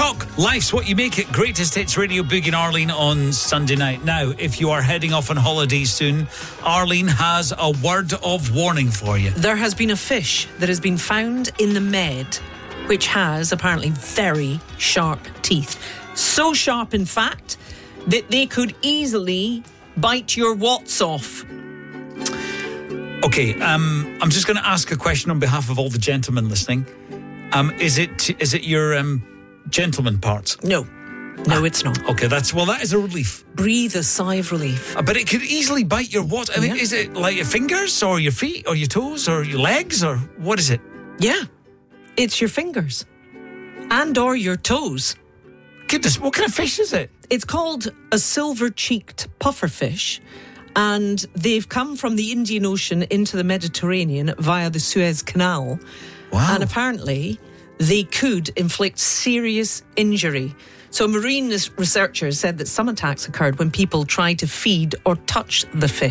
o'clock. Life's What You Make It. Greatest Hits Radio, Boogie and Arlene on Sunday night. Now, if you are heading off on holiday soon, Arlene has a word of warning for you. There has been a fish that has been found in the Med, which has apparently very sharp teeth. So sharp, in fact, that they could easily bite your watts off. Okay, I'm just going to ask a question on behalf of all the gentlemen listening. Is it your gentleman parts? No, it's not. Okay, that is a relief. Breathe a sigh of relief. But it could easily bite your what? I mean, is it like your fingers or your feet or your toes or your legs or what is it? Yeah, it's your fingers and or your toes. Goodness, what kind of fish is it? It's called a silver-cheeked pufferfish, and they've come from the Indian Ocean into the Mediterranean via the Suez Canal. Wow. And apparently they could inflict serious injury. So marine researchers said that some attacks occurred when people tried to feed or touch the fish.